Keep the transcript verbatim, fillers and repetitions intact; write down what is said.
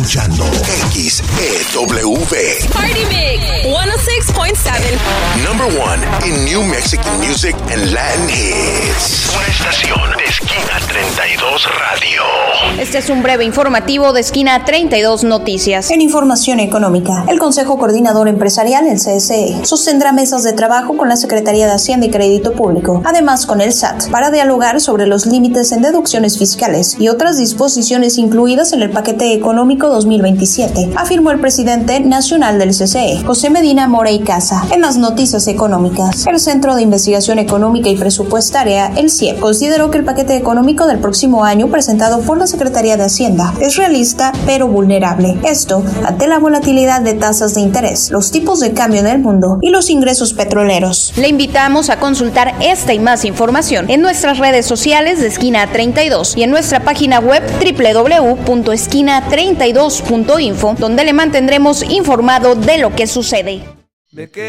Escuchando X E W. Party Mix ciento seis punto siete. Number one in New Mexican music and Latin hits. Una estación de Esquina treinta y dos Radio. Este es un breve informativo de Esquina treinta y dos Noticias. En información económica, el Consejo Coordinador Empresarial, el C S E, sostendrá mesas de trabajo con la Secretaría de Hacienda y Crédito Público, además con el S A T, para dialogar sobre los límites en deducciones fiscales y otras disposiciones incluidas en el paquete económico dos mil veintisiete, afirmó el presidente nacional del C S E, José Medina Mora y Casa. En las noticias económicas, el Centro de Investigación Económica y Presupuestaria, el C I E P, consideró que el paquete económico del próximo año presentado por la Secretaría de Hacienda es realista pero vulnerable. Esto ante la volatilidad de tasas de interés, los tipos de cambio en el mundo y los ingresos petroleros. Le invitamos a consultar esta y más información en nuestras redes sociales de Esquina treinta y dos y en nuestra página web doble u doble u doble u punto esquina treinta y dos punto info, donde le mantendremos informado de lo que sucede.